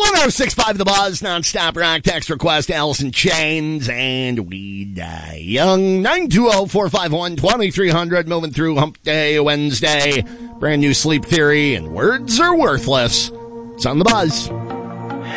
1065 The Buzz, non-stop rock text request, Alice in Chains, and We Die Young. 920-451-2300, moving through Hump Day Wednesday. Brand new Sleep Theory, and Words Are Worthless. It's on The Buzz.